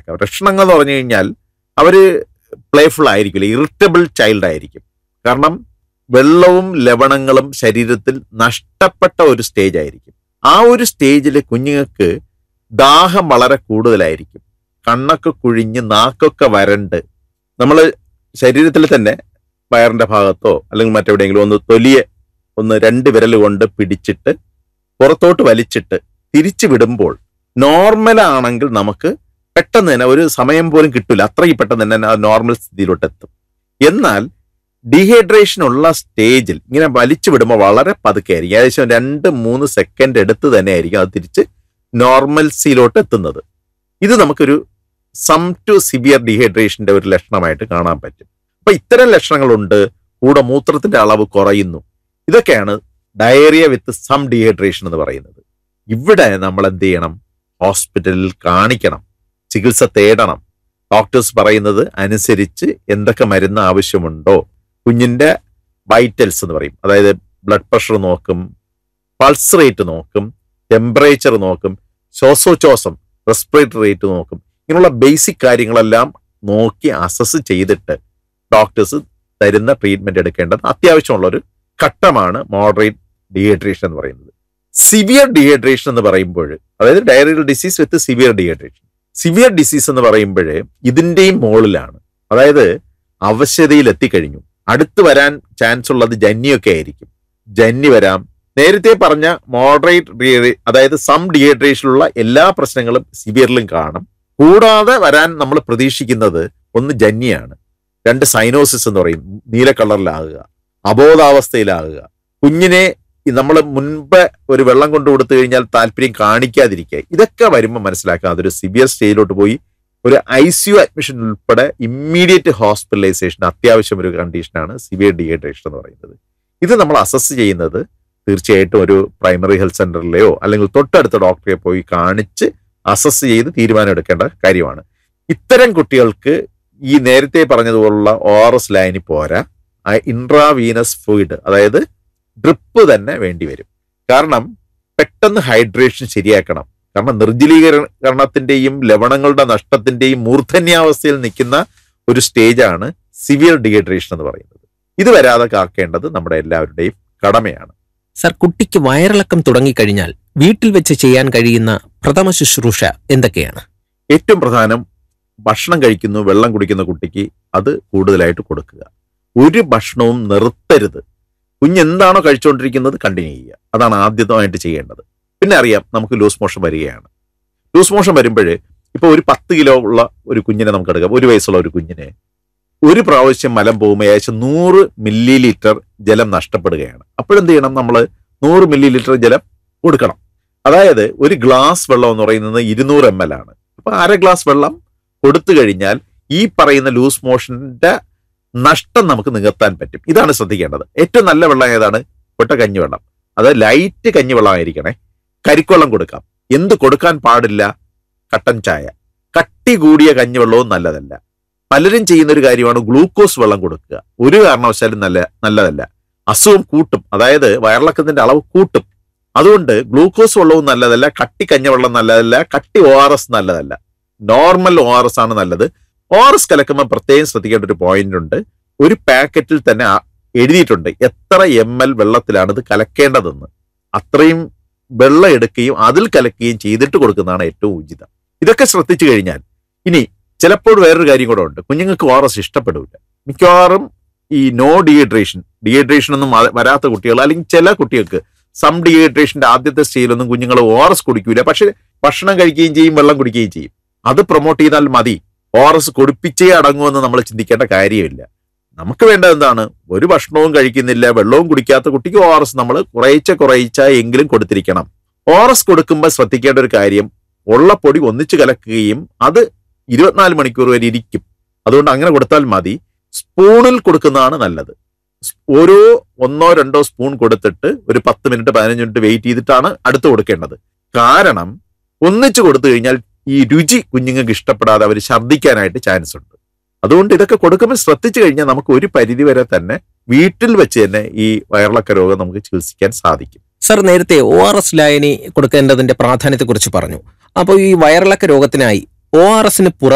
മനസ്സിലാക്കാം. ലക്ഷണങ്ങൾ എന്ന് പറഞ്ഞു കഴിഞ്ഞാൽ അവര് പ്ലേഫുൾ ആയിരിക്കില്ല, ഇറിറ്റബിൾ ചൈൽഡ് ആയിരിക്കും. കാരണം വെള്ളവും ലവണങ്ങളും ശരീരത്തിൽ നഷ്ടപ്പെട്ട ഒരു സ്റ്റേജ് ആയിരിക്കും. ആ ഒരു സ്റ്റേജിൽ കുഞ്ഞുങ്ങൾക്ക് ദാഹം വളരെ കൂടുതലായിരിക്കും. കണ്ണൊക്കെ കുഴിഞ്ഞ് നാക്കൊക്കെ വരണ്ട് നമ്മൾ ശരീരത്തിൽ തന്നെ വയറിന്റെ ഭാഗത്തോ അല്ലെങ്കിൽ മറ്റെവിടെയെങ്കിലും ഒന്ന് 2 വിരൽ കൊണ്ട് പിടിച്ചിട്ട് പുറത്തോട്ട് വലിച്ചിട്ട് തിരിച്ചു വിടുമ്പോൾ നോർമലാണെങ്കിൽ നമുക്ക് പെട്ടെന്ന് തന്നെ ഒരു സമയം പോലും കിട്ടില്ല, അത്രയും പെട്ടെന്ന് തന്നെ നോർമൽ സ്ഥിതിയിലോട്ട് എത്തും. എന്നാൽ ഡീഹൈഡ്രേഷൻ ഉള്ള സ്റ്റേജിൽ ഇങ്ങനെ വലിച്ചു വിടുമ്പോൾ വളരെ പതുക്കെ ആയിരിക്കും, ഏകദേശം 2-3 സെക്കൻഡ് എടുത്ത് തന്നെ ആയിരിക്കും അത് തിരിച്ച് നോർമൽസിയിലോട്ട് എത്തുന്നത്. ഇത് നമുക്കൊരു സം ടു സിവിയർ ഡീഹൈഡ്രേഷന്റെ ഒരു ലക്ഷണമായിട്ട് കാണാൻ പറ്റും. അപ്പൊ ഇത്തരം ലക്ഷണങ്ങളുണ്ട്. കൂടെ മൂത്രത്തിന്റെ അളവ് കുറയുന്നു. ഇതൊക്കെയാണ് ഡയറിയ വിത്ത് സം ഡീഹൈഡ്രേഷൻ എന്ന് പറയുന്നത്. ഇവിടെ നമ്മൾ എന്ത് ചെയ്യണം? ഹോസ്പിറ്റലിൽ കാണിക്കണം, ചികിത്സ തേടണം. ഡോക്ടേഴ്സ് പറയുന്നത് അനുസരിച്ച് എന്തൊക്കെ മരുന്ന് ആവശ്യമുണ്ടോ, കുഞ്ഞിന്റെ വൈറ്റൽസ് എന്ന് പറയും, അതായത് ബ്ലഡ് പ്രഷർ നോക്കും, പൾസ് റേറ്റ് നോക്കും, ടെമ്പറേച്ചർ നോക്കും, ശ്വാസോച്ഛ്വാസം റെസ്പിറേറ്ററി റേറ്റ് നോക്കും. ഇങ്ങനെയുള്ള ബേസിക് കാര്യങ്ങളെല്ലാം നോക്കി അസസ് ചെയ്തിട്ട് ഡോക്ടേഴ്സ് തരുന്ന ട്രീറ്റ്മെന്റ് എടുക്കേണ്ടത് അത്യാവശ്യമുള്ളൊരു ഘട്ടമാണ് മോഡറേറ്റ് ഡീഹൈഡ്രേഷൻ എന്ന് പറയുന്നത്. സിവിയർ ഡീഹൈഡ്രേഷൻ എന്ന് പറയുമ്പോൾ, അതായത് ഡയറിയൽ ഡിസീസ് വിത്ത് സിവിയർ ഡീഹൈഡ്രേഷൻ, സിവിയർ ഡിസീസ് എന്ന് പറയുമ്പോൾ ഇതിന്റെയും മുകളിലാണ്. അതായത് അവശതയിൽ എത്തിക്കഴിഞ്ഞു. അടുത്ത് വരാൻ ചാൻസ് ഉള്ളത് ജന്നിയൊക്കെ ആയിരിക്കും. ജന്നി വരാം. നേരത്തെ പറഞ്ഞ മോഡറേറ്റ് അതായത് സം ഡീഹൈഡ്രേഷനിലുള്ള എല്ലാ പ്രശ്നങ്ങളും സിവിയറിലും കാണും. കൂടാതെ വരാൻ നമ്മൾ പ്രതീക്ഷിക്കുന്നത് ഒന്ന് ജന്നിയാണ്, 2 സൈനോസിസ് എന്ന് പറയും, നീല കളറിലാകുക, അബോധാവസ്ഥയിലാകുക, കുഞ്ഞിനെ നമ്മൾ മുൻപ് ഒരു വെള്ളം കൊണ്ടു കൊടുത്തു കഴിഞ്ഞാൽ താല്പര്യം കാണിക്കാതിരിക്കുക. ഇതൊക്കെ വരുമ്പോൾ മനസ്സിലാക്കുക അതൊരു സിവിയർ സ്റ്റേജിലോട്ട് പോയി ഒരു ICU അഡ്മിഷൻ ഉൾപ്പെടെ ഇമ്മീഡിയറ്റ് ഹോസ്പിറ്റലൈസേഷൻ അത്യാവശ്യം ഒരു കണ്ടീഷനാണ് സിവിയർ ഡീഹൈഡ്രേഷൻ എന്ന് പറയുന്നത്. ഇത് നമ്മൾ അസസ് ചെയ്യുന്നത് തീർച്ചയായിട്ടും ഒരു പ്രൈമറി ഹെൽത്ത് സെന്ററിലെയോ അല്ലെങ്കിൽ തൊട്ടടുത്ത ഡോക്ടറെ പോയി കാണിച്ച് അസസ് ചെയ്ത് തീരുമാനം എടുക്കേണ്ട കാര്യമാണ്. ഇത്തരം കുട്ടികൾക്ക് ഈ നേരത്തെ പറഞ്ഞതുപോലുള്ള ORS ലൈനി പോരാ, ഇൻട്രാവീനസ് ഫ്ലൂയിഡ് അതായത് ഡ്രിപ്പ് തന്നെ വേണ്ടിവരും. കാരണം പെട്ടെന്ന് ഹൈഡ്രേഷൻ ശരിയാക്കണം. കാരണം നിർജ്ജലീകരണത്തിന്റെയും ലവണങ്ങളുടെ നഷ്ടത്തിന്റെയും മൂർധന്യാവസ്ഥയിൽ നിൽക്കുന്ന ഒരു സ്റ്റേജാണ് സിവിയർ ഡീഹൈഡ്രേഷൻ എന്ന് പറയുന്നത്. ഇത് വരാതെ കാക്കേണ്ടത് നമ്മുടെ എല്ലാവരുടെയും കടമയാണ്. സർ, കുട്ടിക്ക് വയറിളക്കം തുടങ്ങിക്കഴിഞ്ഞാൽ വീട്ടിൽ വെച്ച് ചെയ്യാൻ കഴിയുന്ന പ്രഥമ ശുശ്രൂഷ എന്തൊക്കെയാണ്? ഏറ്റവും പ്രധാനം, ഭക്ഷണം കഴിക്കുന്നു, വെള്ളം കുടിക്കുന്ന കുട്ടിക്ക് അത് കൂടുതലായിട്ട് കൊടുക്കുക. ഒരു ഭക്ഷണവും നിർത്തരുത്. കുഞ്ഞെന്താണോ കഴിച്ചുകൊണ്ടിരിക്കുന്നത് കണ്ടിന്യൂ ചെയ്യുക. അതാണ് ആദ്യമായിട്ട് ചെയ്യേണ്ടത്. പിന്നെ അറിയാം നമുക്ക് ലൂസ് മോഷൻ വരികയാണ്. ലൂസ് മോഷൻ വരുമ്പോൾ ഇപ്പോൾ ഒരു 10 കിലോ ഉള്ള ഒരു കുഞ്ഞിനെ നമുക്ക് എടുക്കാം. 1 വയസ്സുള്ള ഒരു കുഞ്ഞിനെ ഒരു പ്രാവശ്യം മലം പോകുമ്പോൾ ഏകദേശം 100 മില്ലി ലിറ്റർ ജലം നഷ്ടപ്പെടുകയാണ്. അപ്പോഴെന്ത് ചെയ്യണം? നമ്മൾ 100 മില്ലി ലിറ്റർ ജലം കൊടുക്കണം. അതായത് ഒരു ഗ്ലാസ് വെള്ളം എന്ന് പറയുന്നത് 200 ml ആണ്. അപ്പൊ 1/2 ഗ്ലാസ് വെള്ളം കൊടുത്തു കഴിഞ്ഞാൽ ഈ പറയുന്ന ലൂസ് മോഷന്റെ നഷ്ടം നമുക്ക് നികത്താൻ പറ്റും. ഇതാണ് ശ്രദ്ധിക്കേണ്ടത്. ഏറ്റവും നല്ല വെള്ളം ഏതാണ്? പൊട്ട കഞ്ഞിവെള്ളം. അത് ലൈറ്റ് കഞ്ഞിവെള്ളം ആയിരിക്കണേ. കരിക്കുവെള്ളം കൊടുക്കാം. എന്ത് കൊടുക്കാൻ പാടില്ല? കട്ടൻ ചായ. കട്ടി കൂടിയ കഞ്ഞിവെള്ളവും നല്ലതല്ല. പലരും ചെയ്യുന്ന ഒരു കാര്യമാണ് ഗ്ലൂക്കോസ് വെള്ളം കൊടുക്കുക. ഒരു കാരണവശാലും നല്ലതല്ല. അസുഖം കൂട്ടും, അതായത് വയറിളക്കത്തിന്റെ അളവ് കൂട്ടും. അതുകൊണ്ട് ഗ്ലൂക്കോസ് വെള്ളവും നല്ലതല്ല, കട്ടി കഞ്ഞിവെള്ളം നല്ലതല്ല, കട്ടി ORS നല്ലതല്ല. നോർമൽ ORS ആണ് നല്ലത്. ORS കലക്കുമ്പോൾ പ്രത്യേകം ശ്രദ്ധിക്കേണ്ട ഒരു പോയിന്റ് ഉണ്ട്. ഒരു പാക്കറ്റിൽ തന്നെ എഴുതിയിട്ടുണ്ട് എത്ര ml വെള്ളത്തിലാണ് ഇത് കലക്കേണ്ടതെന്ന്. അത്രയും വെള്ളം എടുക്കുകയും അതിൽ കലക്കുകയും ചെയ്തിട്ട് കൊടുക്കുന്നതാണ് ഏറ്റവും ഉചിതം. ഇതൊക്കെ ശ്രദ്ധിച്ചു കഴിഞ്ഞാൽ ഇനി ചിലപ്പോൾ വേറൊരു കാര്യം കൂടെ ഉണ്ട്. കുഞ്ഞുങ്ങൾക്ക് ORS ഇഷ്ടപ്പെടില്ല. മിക്കവാറും ഈ നോ ഡീഹൈഡ്രേഷൻ ഒന്നും വരാത്ത കുട്ടികൾ, അല്ലെങ്കിൽ ചില കുട്ടികൾക്ക് സം ഡീഹൈഡ്രേഷന്റെ ആദ്യത്തെ സ്റ്റേജിലൊന്നും കുഞ്ഞുങ്ങൾ ORS കുടിക്കൂല. പക്ഷെ ഭക്ഷണം കഴിക്കുകയും ചെയ്യും, വെള്ളം കുടിക്കുകയും ചെയ്യും. അത് പ്രൊമോട്ട് ചെയ്താൽ മതി. ORS കൊടുപ്പിച്ചേ അടങ്ങുമെന്ന് നമ്മൾ ചിന്തിക്കേണ്ട കാര്യമില്ല. നമുക്ക് വേണ്ടത് എന്താണ്? ഒരു ഭക്ഷണവും കഴിക്കുന്നില്ല, വെള്ളവും കുടിക്കാത്ത കുട്ടിക്ക് ORS നമ്മൾ കുറേച്ച എങ്കിലും കൊടുത്തിരിക്കണം. ORS കൊടുക്കുമ്പോൾ ശ്രദ്ധിക്കേണ്ട ഒരു കാര്യം, ഉള്ള പൊടി ഒന്നിച്ച് കലക്കുകയും അത് 24 മണിക്കൂർ വരെ ഇരിക്കും. അതുകൊണ്ട് അങ്ങനെ കൊടുത്താൽ മതി. സ്പൂണിൽ കൊടുക്കുന്നതാണ് നല്ലത്. ഓരോ 1-2 സ്പൂൺ കൊടുത്തിട്ട് ഒരു 10 മിനിറ്റ് 15 മിനിറ്റ് വെയിറ്റ് ചെയ്തിട്ടാണ് അടുത്ത് കൊടുക്കേണ്ടത്. കാരണം ഒന്നിച്ച് കൊടുത്തു കഴിഞ്ഞാൽ ഈ രുചി കുഞ്ഞുങ്ങൾക്ക് ഇഷ്ടപ്പെടാതെ അവർ ഛർദ്ദിക്കാനായിട്ട് ചാൻസ് ഉണ്ട്. അതുകൊണ്ട് ഇതൊക്കെ കൊടുക്കുമ്പോൾ ശ്രദ്ധിച്ചു കഴിഞ്ഞാൽ നമുക്ക് ഒരു പരിധി വരെ തന്നെ വീട്ടിൽ വെച്ച് തന്നെ ഈ വയറിളക്ക രോഗം നമുക്ക് ചികിത്സിക്കാൻ സാധിക്കും. സർ, നേരത്തെ ORS ലായനി കൊടുക്കേണ്ടതിന്റെ പ്രാധാന്യത്തെക്കുറിച്ച് പറഞ്ഞു. അപ്പോൾ ഈ വയറിളക്ക രോഗത്തിനായി ORSന്